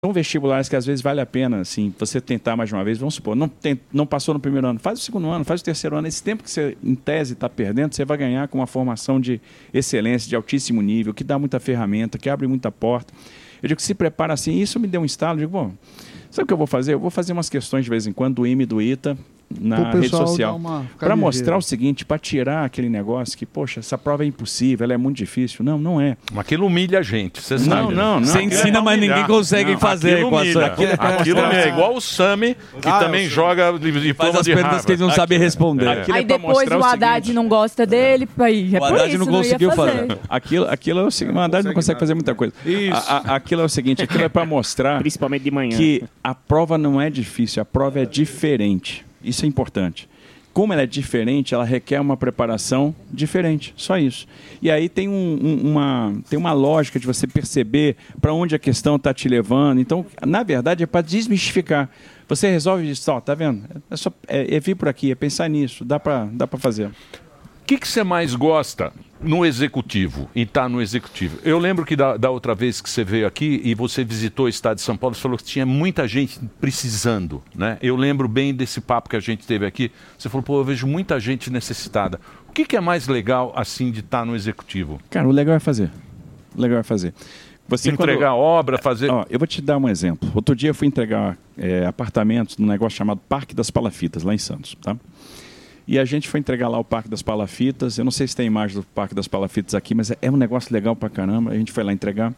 São vestibulares que às vezes vale a pena, assim, você tentar mais uma vez. Vamos supor, não passou no primeiro ano, faz o segundo ano, faz o terceiro ano. Esse tempo que você, em tese, está perdendo, você vai ganhar com uma formação de excelência, de altíssimo nível, que dá muita ferramenta, que abre muita porta. Eu digo que se prepara assim, isso me deu um estalo. Eu digo, bom, sabe o que eu vou fazer? Eu vou fazer umas questões de vez em quando do IME e do ITA na rede social, para mostrar o seguinte, para tirar aquele negócio que, poxa, essa prova é impossível, ela é muito difícil. Não, não é. Mas aquilo humilha a gente, você sabe. Não. Você ensina, mas ninguém consegue fazer. Aquilo é igual o Sami, que também joga diploma faz as perguntas que ele não sabe responder. Aí depois o Haddad não gosta dele, aí o Haddad não conseguiu fazer. Aquilo é o seguinte, o Haddad não consegue fazer muita coisa. Aquilo é o seguinte, aquilo é para mostrar principalmente de manhã, que a prova não é difícil, a prova é diferente. Isso é importante. Como ela é diferente, ela requer uma preparação diferente, só isso. E aí tem uma lógica de você perceber para onde a questão está te levando. Então, na verdade, é para desmistificar. Você resolve isso, tá vendo? É vir por aqui, é pensar nisso, dá para fazer. O que você mais gosta no executivo e está no executivo? Eu lembro que da outra vez que você veio aqui e você visitou o estado de São Paulo, você falou que tinha muita gente precisando, né? Eu lembro bem desse papo que a gente teve aqui. Você falou, pô, eu vejo muita gente necessitada. O que é mais legal, assim, de estar no executivo? Cara, o legal é fazer. O legal é fazer. Você entregar obra, fazer... Eu vou te dar um exemplo. Outro dia eu fui entregar apartamentos num negócio chamado Parque das Palafitas, lá em Santos, tá? E a gente foi entregar lá o Parque das Palafitas. Eu não sei se tem imagem do Parque das Palafitas aqui, mas é um negócio legal pra caramba. A gente foi lá entregar.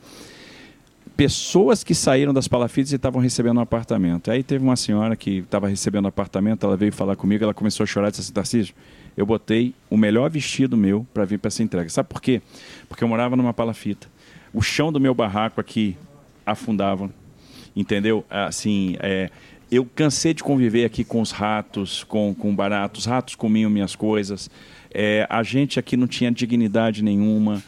Pessoas que saíram das Palafitas e estavam recebendo um apartamento. Aí teve uma senhora que estava recebendo um apartamento, ela veio falar comigo, ela começou a chorar e disse assim, Tarcísio, eu botei o melhor vestido meu para vir para essa entrega. Sabe por quê? Porque eu morava numa palafita. O chão do meu barraco aqui afundava, entendeu? Assim, eu cansei de conviver aqui com os ratos, com baratos. Os ratos comiam minhas coisas. A gente aqui não tinha dignidade nenhuma.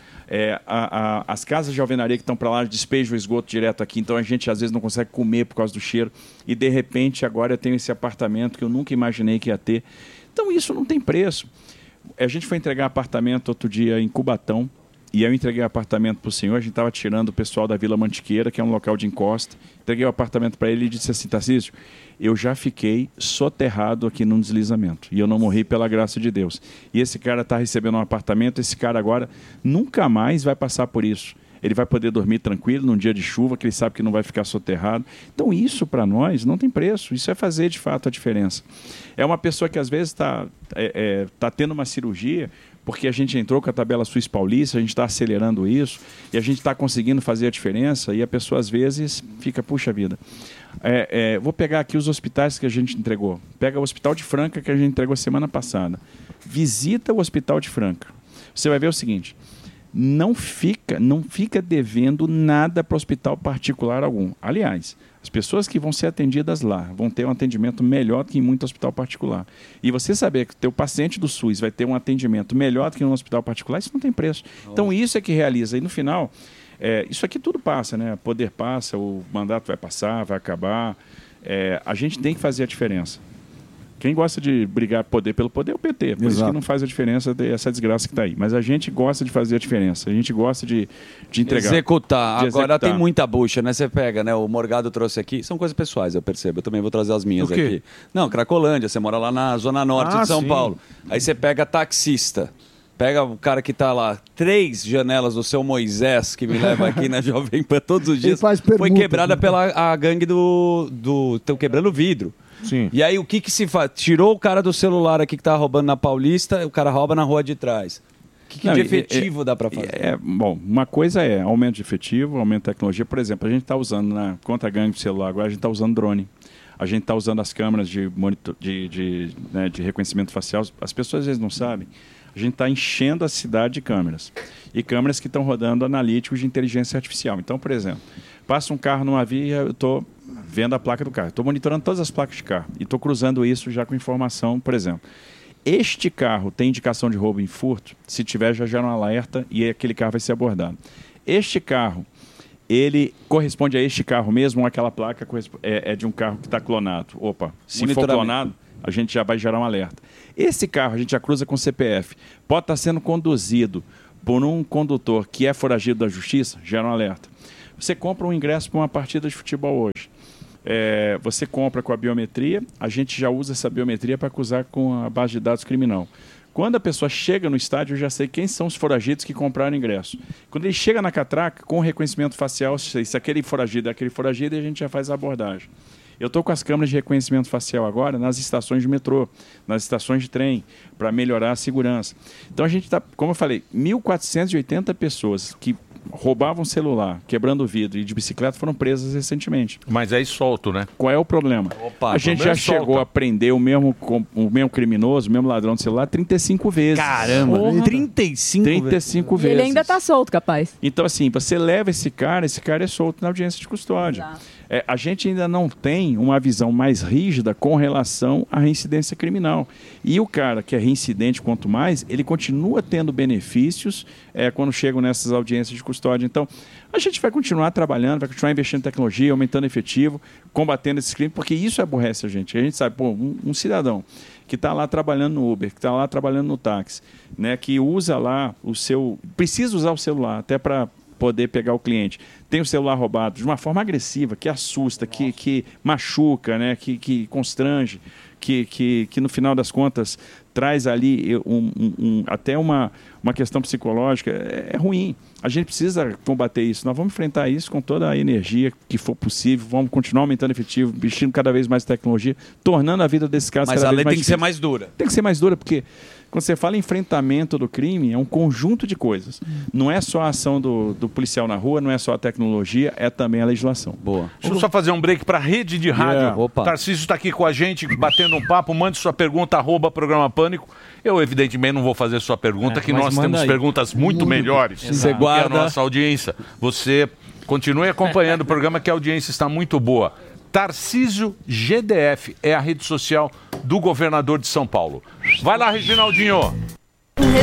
As casas de alvenaria que estão para lá despejam o esgoto direto aqui. Então a gente às vezes não consegue comer por causa do cheiro. E de repente agora eu tenho esse apartamento que eu nunca imaginei que ia ter. Então isso não tem preço. A gente foi entregar apartamento outro dia em Cubatão. E eu entreguei o apartamento para o senhor, a gente estava tirando o pessoal da Vila Mantiqueira, que é um local de encosta. Entreguei o apartamento para ele e disse assim, Tarcísio, eu já fiquei soterrado aqui num deslizamento. E eu não morri pela graça de Deus. E esse cara está recebendo um apartamento, esse cara agora nunca mais vai passar por isso. Ele vai poder dormir tranquilo num dia de chuva, que ele sabe que não vai ficar soterrado. Então isso para nós não tem preço, isso é fazer de fato a diferença. É uma pessoa que às vezes está tendo uma cirurgia, porque a gente entrou com a tabela Suíça Paulista, a gente está acelerando isso, e a gente está conseguindo fazer a diferença, e a pessoa às vezes fica, puxa vida. Vou pegar aqui os hospitais que a gente entregou. Pega o Hospital de Franca, que a gente entregou semana passada. Visita o Hospital de Franca. Você vai ver o seguinte, não fica devendo nada para o hospital particular algum. Aliás, as pessoas que vão ser atendidas lá vão ter um atendimento melhor do que em muito hospital particular. E você saber que o teu paciente do SUS vai ter um atendimento melhor do que em um hospital particular, isso não tem preço. Então isso é que realiza. E no final, isso aqui tudo passa, né? Poder passa, o mandato vai passar, vai acabar. A gente tem que fazer a diferença. Quem gosta de brigar poder pelo poder é o PT. Por isso que não faz a diferença dessa desgraça que está aí. Mas a gente gosta de fazer a diferença. A gente gosta de entregar. Executar. Agora tem muita bucha, né? Você pega, né? O Morgado trouxe aqui. São coisas pessoais, eu percebo. Eu também vou trazer as minhas aqui. Não, Cracolândia. Você mora lá na Zona Norte de São Paulo. Aí você pega taxista. Pega o cara que está lá, 3 janelas do seu Moisés, que me leva aqui na Jovem Pan todos os dias. Foi quebrada pela a gangue do... Estão quebrando vidro. Sim. E aí o que se faz? Tirou o cara do celular aqui que tá roubando na Paulista, o cara rouba na rua de trás. O que de efetivo dá para fazer? Bom, uma coisa é aumento de efetivo, aumento de tecnologia. Por exemplo, a gente está usando, contra a gangue do celular agora, a gente está usando drone. A gente está usando as câmeras de reconhecimento facial. As pessoas às vezes não sabem. A gente está enchendo a cidade de câmeras. E câmeras que estão rodando analíticos de inteligência artificial. Então, por exemplo, passa um carro numa via, eu estou vendo a placa do carro. Estou monitorando todas as placas de carro. E estou cruzando isso já com informação, por exemplo. Este carro tem indicação de roubo e furto? Se tiver, já gera um alerta e aquele carro vai ser abordado. Este carro, ele corresponde a este carro mesmo ou aquela placa é de um carro que está clonado? Opa, se for clonado, a gente já vai gerar um alerta. Esse carro, a gente já cruza com CPF, pode estar sendo conduzido por um condutor que é foragido da justiça, gera um alerta. Você compra um ingresso para uma partida de futebol hoje. Você compra com a biometria, a gente já usa essa biometria para cruzar com a base de dados criminal. Quando a pessoa chega no estádio, eu já sei quem são os foragidos que compraram ingresso. Quando ele chega na catraca, com o reconhecimento facial, se aquele foragido é aquele foragido, e a gente já faz a abordagem. Eu estou com as câmeras de reconhecimento facial agora nas estações de metrô, nas estações de trem, para melhorar a segurança. Então a gente está, como eu falei, 1.480 pessoas que roubavam celular, quebrando o vidro e de bicicleta foram presas recentemente. Mas aí solto, né? Qual é o problema? A gente já chegou a prender o mesmo criminoso, o mesmo ladrão de celular 35 vezes. Caramba! 35 vezes. Ele ainda está solto, capaz. Então, assim, você leva esse cara é solto na audiência de custódia. A gente ainda não tem uma visão mais rígida com relação à reincidência criminal. E o cara que é reincidente, quanto mais, ele continua tendo benefícios quando chegam nessas audiências de custódia. Então, a gente vai continuar trabalhando, vai continuar investindo em tecnologia, aumentando efetivo, combatendo esses crimes, porque isso aborrece a gente. A gente sabe, um cidadão que está lá trabalhando no Uber, que está lá trabalhando no táxi, né, que usa lá precisa usar o celular até para poder pegar o cliente, tem o celular roubado de uma forma agressiva, que assusta, que machuca, né, que constrange, que no final das contas traz ali até uma questão psicológica, é ruim. A gente precisa combater isso. Nós vamos enfrentar isso com toda a energia que for possível, vamos continuar aumentando efetivo, investindo cada vez mais tecnologia, tornando a vida desses caras cada vez mais difícil. Mas a lei tem que ser mais dura. Tem que ser mais dura, porque quando você fala em enfrentamento do crime, é um conjunto de coisas. Não é só a ação do policial na rua, não é só a tecnologia, é também a legislação. Boa. Deixa eu só fazer um break para a rede de rádio. Tarcísio está aqui com a gente, batendo um papo. Mande sua pergunta, @Programa Pânico. Eu, evidentemente, não vou fazer sua pergunta, que nós temos perguntas muito melhores Você guarda que a nossa audiência. Você continue acompanhando o programa, que a audiência está muito boa. Tarcísio GDF é a rede social do governador de São Paulo. Vai lá, Reginaldinho.